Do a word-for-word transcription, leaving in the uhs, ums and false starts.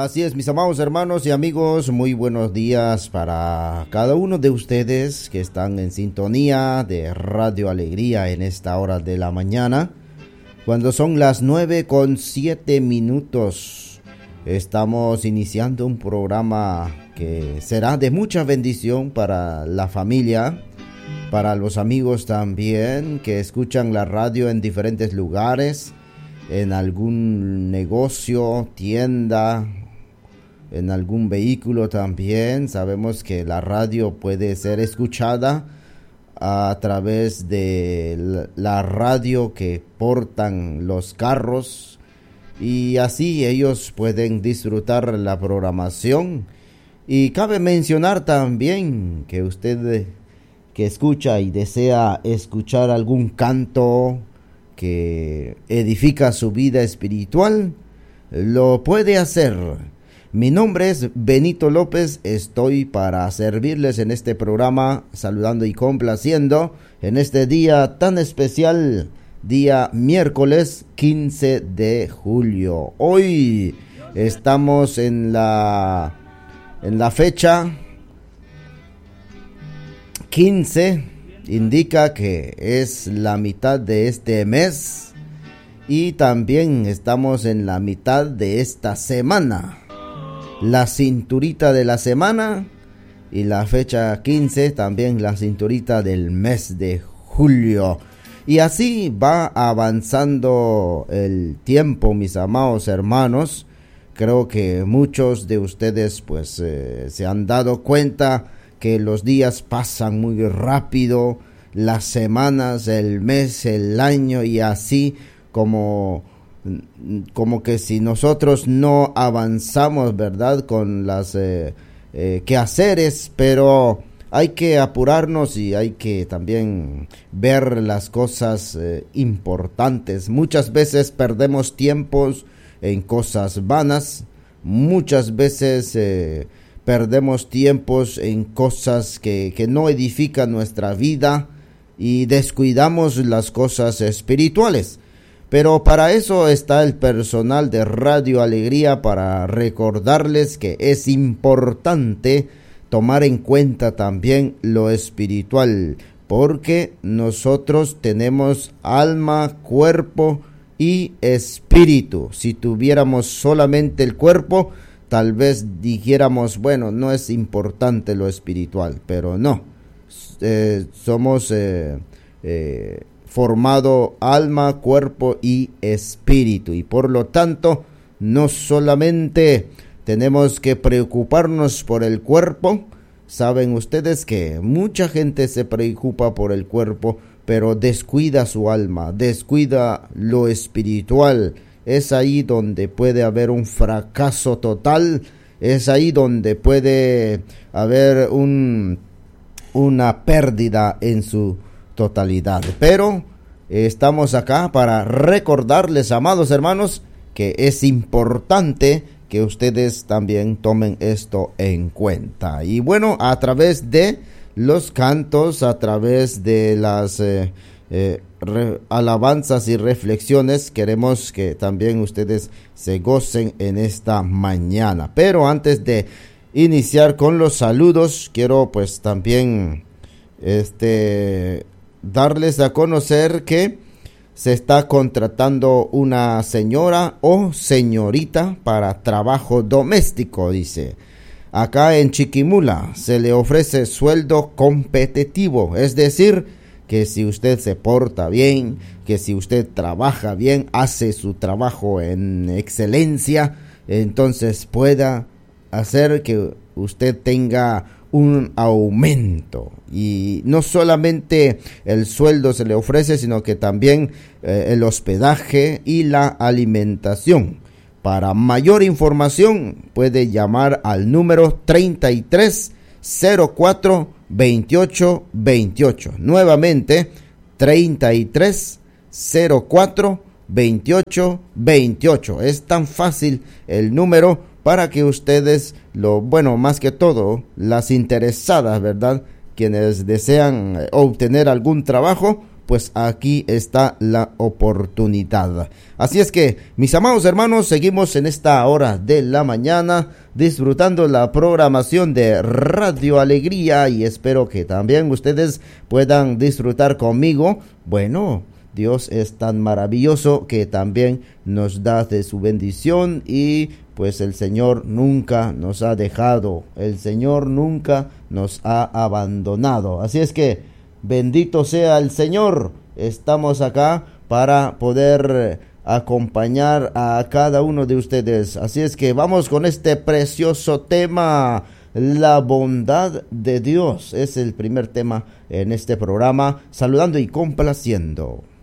Así es, mis amados hermanos y amigos, muy buenos días para cada uno de ustedes que están en sintonía de Radio Alegría en esta hora de la mañana. Cuando son las nueve con siete minutos, estamos iniciando un programa que será de mucha bendición para la familia, para los amigos también que escuchan la radio en diferentes lugares, en algún negocio, tienda, en algún vehículo también. Sabemos que la radio puede ser escuchada a través de la radio que portan los carros, y así ellos pueden disfrutar la programación. Y cabe mencionar también que usted que escucha y desea escuchar algún canto que edifica su vida espiritual, lo puede hacer. Mi nombre es Benito López, estoy para servirles en este programa, saludando y complaciendo en este día tan especial, día miércoles quince de julio. Hoy estamos en la, en la fecha quince, indica que es la mitad de este mes y también estamos en la mitad de esta semana. La cinturita de la semana y la fecha quince, también la cinturita del mes de julio. Y así va avanzando el tiempo, mis amados hermanos. Creo que muchos de ustedes pues eh, se han dado cuenta que los días pasan muy rápido, las semanas, el mes, el año, y así como como que si nosotros no avanzamos, ¿verdad?, con las eh, eh, quehaceres, pero hay que apurarnos y hay que también ver las cosas eh, importantes. Muchas veces perdemos tiempos en cosas vanas, muchas veces eh, perdemos tiempos en cosas que, que no edifican nuestra vida y descuidamos las cosas espirituales. Pero para eso está el personal de Radio Alegría, para recordarles que es importante tomar en cuenta también lo espiritual, porque nosotros tenemos alma, cuerpo y espíritu. Si tuviéramos solamente el cuerpo, tal vez dijéramos, bueno, no es importante lo espiritual, pero no, eh, somos eh, eh, formado alma, cuerpo y espíritu, y por lo tanto no solamente tenemos que preocuparnos por el cuerpo. Saben ustedes que mucha gente se preocupa por el cuerpo, pero descuida su alma, descuida lo espiritual. Es ahí donde puede haber un fracaso total, es ahí donde puede haber un, una pérdida en su totalidad. Pero eh, estamos acá para recordarles, amados hermanos, que es importante que ustedes también tomen esto en cuenta. Y bueno, a través de los cantos, a través de las eh, eh, re, alabanzas y reflexiones, queremos que también ustedes se gocen en esta mañana. Pero antes de iniciar con los saludos, quiero pues también este darles a conocer que se está contratando una señora o señorita para trabajo doméstico, dice. Acá en Chiquimula se le ofrece sueldo competitivo, es decir, que si usted se porta bien, que si usted trabaja bien, hace su trabajo en excelencia, entonces pueda hacer que usted tenga un aumento. Y no solamente el sueldo se le ofrece, sino que también eh, el hospedaje y la alimentación. Para mayor información puede llamar al número treinta y tres cero cuatro veintiocho veintiocho. Nuevamente treinta y tres cero cuatro veintiocho veintiocho. Es tan fácil el número para que ustedes, lo bueno, más que todo, las interesadas, ¿verdad?, quienes desean obtener algún trabajo, pues aquí está la oportunidad. Así es que, mis amados hermanos, seguimos en esta hora de la mañana disfrutando la programación de Radio Alegría, y espero que también ustedes puedan disfrutar conmigo. Bueno, Dios es tan maravilloso que también nos da de su bendición, y pues el Señor nunca nos ha dejado, el Señor nunca nos ha abandonado. Así es que bendito sea el Señor. Estamos acá para poder acompañar a cada uno de ustedes. Así es que vamos con este precioso tema. La bondad de Dios es el primer tema en este programa. Saludando y complaciendo.